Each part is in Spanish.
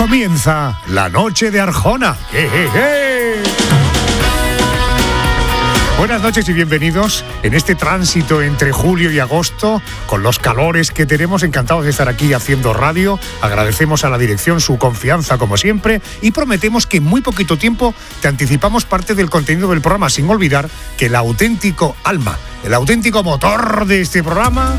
Comienza la noche de Arjona. Buenas noches y bienvenidos en este tránsito entre julio y agosto, con los calores que tenemos. Encantados de estar aquí haciendo radio. Agradecemos a la dirección su confianza como siempre y prometemos que en muy poquito tiempo te anticipamos parte del contenido del programa, sin olvidar que el auténtico alma, el auténtico motor de este programa,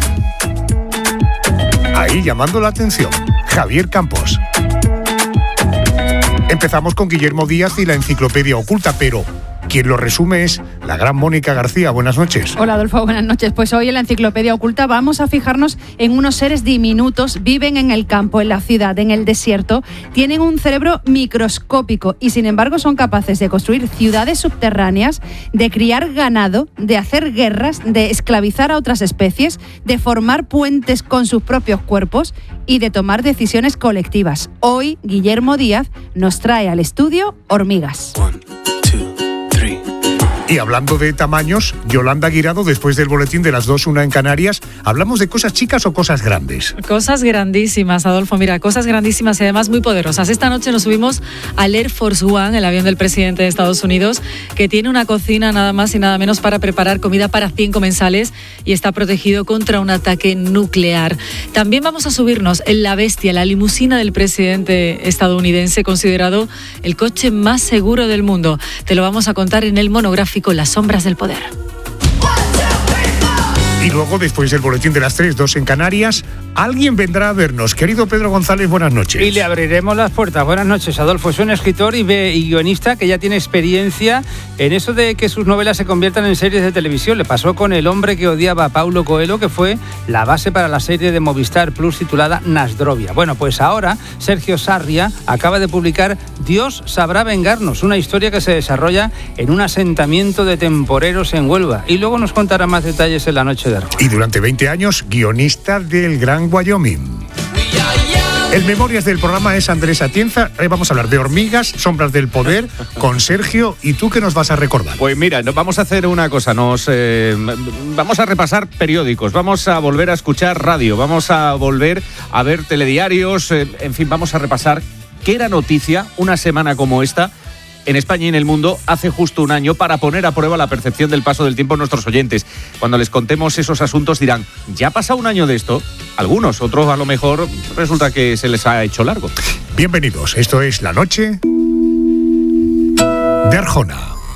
ahí llamando la atención, Javier Campos. Empezamos con Guillermo Díaz y la enciclopedia oculta, pero quien lo resume es la gran Mónica García. Buenas noches. Hola, Adolfo, buenas noches. Pues hoy en la enciclopedia oculta vamos a fijarnos en unos seres diminutos, viven en el campo, en la ciudad, en el desierto, tienen un cerebro microscópico y sin embargo son capaces de construir ciudades subterráneas, de criar ganado, de hacer guerras, de esclavizar a otras especies, de formar puentes con sus propios cuerpos y de tomar decisiones colectivas. Hoy Guillermo Díaz nos trae al estudio hormigas. Y hablando de tamaños, Yolanda Guirado, después del boletín de las 2:01 en Canarias, ¿hablamos de cosas chicas o cosas grandes? Cosas grandísimas, Adolfo. Mira, cosas grandísimas y además muy poderosas. Esta noche nos subimos al Air Force One, el avión del presidente de Estados Unidos, que tiene una cocina nada más y nada menos para preparar comida para 100 comensales y está protegido contra un ataque nuclear. También vamos a subirnos en la Bestia, la limusina del presidente estadounidense, considerado el coche más seguro del mundo. Te lo vamos a contar en el monográfico Las sombras del poder. Y luego, después del boletín de las 3:02 en Canarias, alguien vendrá a vernos. Querido Pedro González, buenas noches. Y le abriremos las puertas. Buenas noches, Adolfo. Es un escritor y guionista que ya tiene experiencia en eso de que sus novelas se conviertan en series de televisión. Le pasó con El hombre que odiaba a Paulo Coelho, que fue la base para la serie de Movistar Plus titulada Nasdrovia. Bueno, pues ahora Sergio Sarria acaba de publicar Dios sabrá vengarnos, una historia que se desarrolla en un asentamiento de temporeros en Huelva. Y luego nos contará más detalles en la noche de Arjona. Y durante 20 años, guionista del Gran Wyoming. El Memorias del programa es Andrés Atienza. Vamos a hablar de hormigas, sombras del poder, con Sergio. ¿Y tú qué nos vas a recordar? Pues mira, vamos a hacer una cosa. Vamos a repasar periódicos, vamos a volver a escuchar radio, vamos a volver a ver telediarios, en fin, vamos a repasar qué era noticia una semana como esta en España y en el mundo hace justo un año, para poner a prueba la percepción del paso del tiempo en nuestros oyentes. Cuando les contemos esos asuntos dirán, ¿ya ha pasado un año de esto? Algunos, otros a lo mejor resulta que se les ha hecho largo. Bienvenidos, esto es La Noche de Arjona.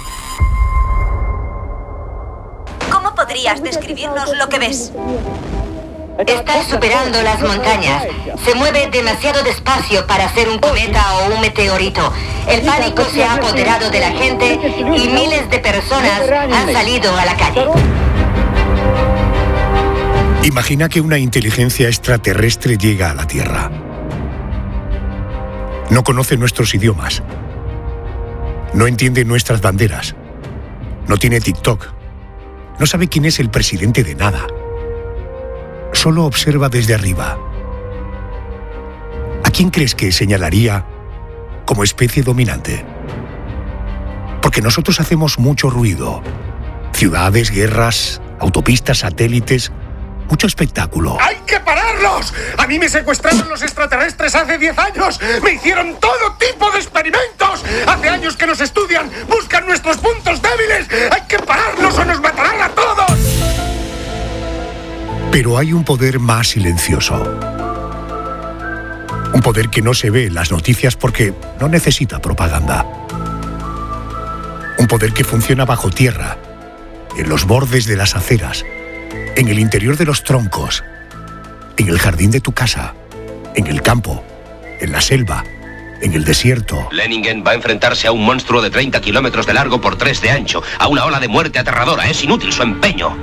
¿Cómo podrías describirnos lo que ves? Está superando las montañas. Se mueve demasiado despacio para ser un cometa o un meteorito. El pánico se ha apoderado de la gente y miles de personas han salido a la calle. Imagina que una inteligencia extraterrestre llega a la Tierra. No conoce nuestros idiomas. No entiende nuestras banderas. No tiene TikTok. No sabe quién es el presidente de nada. Solo observa desde arriba. ¿A quién crees que señalaría como especie dominante? Porque nosotros hacemos mucho ruido. Ciudades, guerras, autopistas, satélites, mucho espectáculo. ¡Hay que pararlos! A mí me secuestraron los extraterrestres hace 10 años. Me hicieron todo tipo de experimentos. Hace años que nos estudian, buscan nuestros puntos débiles. ¡Hay que pararlos o nos matarán a todos! Pero hay un poder más silencioso. Un poder que no se ve en las noticias porque no necesita propaganda. Un poder que funciona bajo tierra, en los bordes de las aceras, en el interior de los troncos, en el jardín de tu casa, en el campo, en la selva, en el desierto. Leningen va a enfrentarse a un monstruo de 30 kilómetros de largo por 3 de ancho, a una ola de muerte aterradora. Es inútil su empeño.